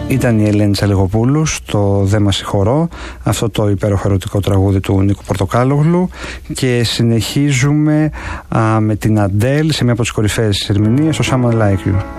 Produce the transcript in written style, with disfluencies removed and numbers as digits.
Ήταν η Ελένη Τσαλιγοπούλου στο «Δε μας συγχωρώ», αυτό το υπέροχο ερωτικό τραγούδι του Νίκου Πορτοκάλογλου, και συνεχίζουμε με την Αντέλ σε μια από τις κορυφαίες ερμηνείες, το Someone Like You.